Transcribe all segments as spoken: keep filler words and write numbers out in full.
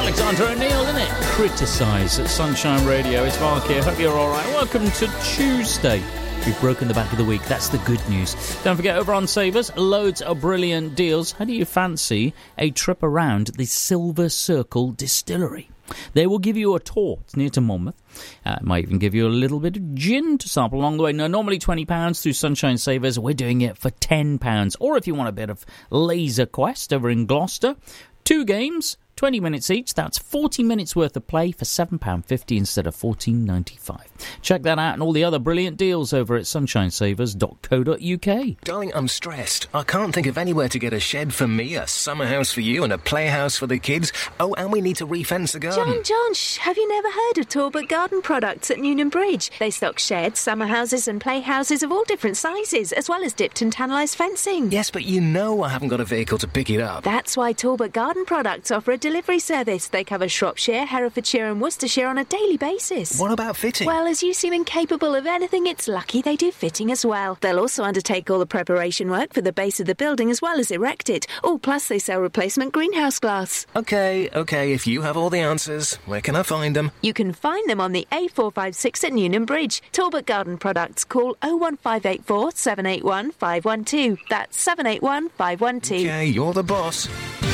Alexander O'Neill, isn't it? Criticise at Sunshine Radio. It's Mark here. Hope you're all right. Welcome to Tuesday. We've broken the back of the week. That's the good news. Don't forget, over on Savers, loads of brilliant deals. How do you fancy a trip around the Silver Circle Distillery? They will give you a tour. It's near to Monmouth. Uh, might even give you a little bit of gin to sample along the way. Now, normally twenty pounds through Sunshine Savers. We're doing it for ten pounds. Or if you want a bit of Laser Quest over in Gloucester, two games, twenty minutes each. That's forty minutes worth of play for seven pounds fifty instead of fourteen ninety-five. Check that out and all the other brilliant deals over at sunshine savers dot co dot uk. Darling, I'm stressed. I can't think of anywhere to get a shed for me, a summer house for you, and a playhouse for the kids. Oh, and we need to refence the garden. John, John, shh, have you never heard of Talbot Garden Products at Newnham Bridge? They stock sheds, summer houses and playhouses of all different sizes, as well as dipped and tannalised fencing. Yes, but you know I haven't got a vehicle to pick it up. That's why Talbot Garden Products offer a delivery service. They cover Shropshire, Herefordshire and Worcestershire on a daily basis. What about fitting? Well, as you seem incapable of anything, it's lucky they do fitting as well. They'll also undertake all the preparation work for the base of the building as well as erect it. Oh, plus they sell replacement greenhouse glass. OK, OK, if you have all the answers, where can I find them? You can find them on the A four five six at Newnham Bridge. Talbot Garden Products. Call oh one five eight four, seven eight one, five one two. That's seven eight one, five one two. OK, you're the boss.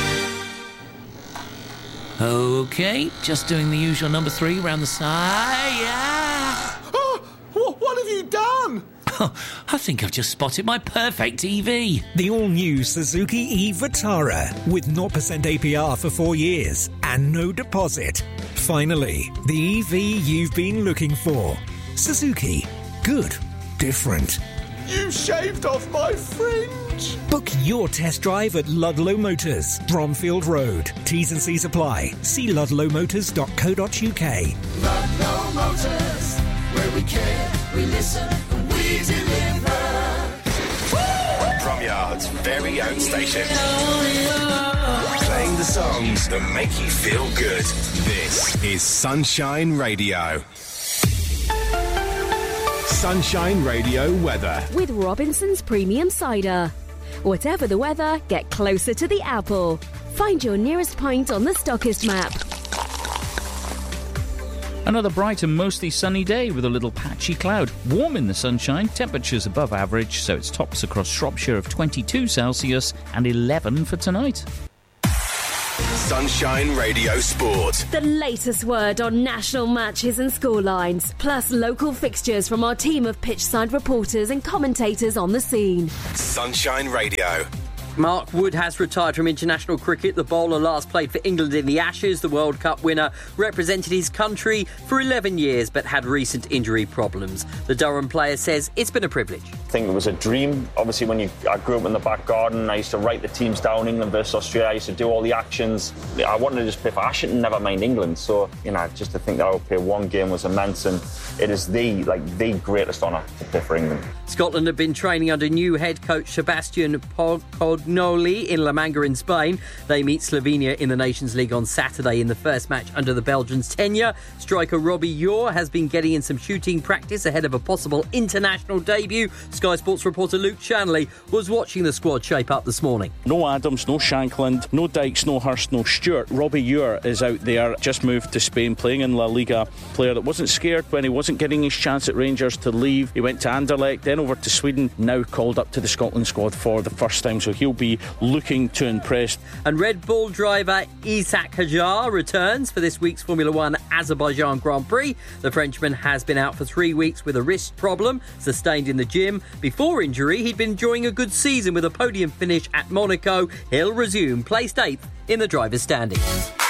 OK, just doing the usual number three round the side. Yeah. Oh, what have you done? Oh, I think I've just spotted my perfect E V. The all-new Suzuki e-Vitara with zero percent A P R for four years and no deposit. Finally, the E V you've been looking for. Suzuki. Good. Different. You shaved off my fringe. Book your test drive at Ludlow Motors, Bromfield Road. T's and C's apply. See ludlow motors dot co dot uk. Ludlow Motors, where we care, we listen, and we deliver. Bromyard's very own station. Playing the songs that make you feel good. This is Sunshine Radio. Sunshine Radio weather. With Robinson's Premium Cider. Whatever the weather, get closer to the apple. Find your nearest pint on the Stockist map. Another bright and mostly sunny day with a little patchy cloud. Warm in the sunshine, temperatures above average, so it's tops across Shropshire of twenty-two Celsius and eleven for tonight. Sunshine Radio Sport. The latest word on national matches and scorelines, plus local fixtures from our team of pitchside reporters and commentators on the scene. Sunshine Radio. Mark Wood has retired from international cricket. The bowler last played for England in the Ashes. The World Cup winner represented his country for eleven years but had recent injury problems. The Durham player says it's been a privilege. I think it was a dream. Obviously, when you I grew up in the back garden, I used to write the teams down, England versus Australia. I used to do all the actions. I wanted to just play for Ashton, never mind England. So, you know, just to think that I would play one game was immense, and it is the, like, the greatest honour to play for England. Scotland have been training under new head coach Sebastian Pognoli in La Manga in Spain. They meet Slovenia in the Nations League on Saturday in the first match under the Belgians' tenure. Striker Robbie Ure has been getting in some shooting practice ahead of a possible international debut. Sky Sports reporter Luke Shanley was watching the squad shape up this morning. No Adams, no Shankland, no Dykes, no Hurst, no Stewart. Robbie Ure is out there, just moved to Spain, playing in La Liga. Player that wasn't scared when he wasn't getting his chance at Rangers to leave. He went to Anderlecht, then over to Sweden, now called up to the Scotland squad for the first time, so he'll be looking to impress. And Red Bull driver Isack Hadjar returns for this week's Formula One Azerbaijan Grand Prix. The Frenchman has been out for three weeks with a wrist problem sustained in the gym. Before injury, he'd been enjoying a good season with a podium finish at Monaco. He'll resume placed eighth in the driver's standings.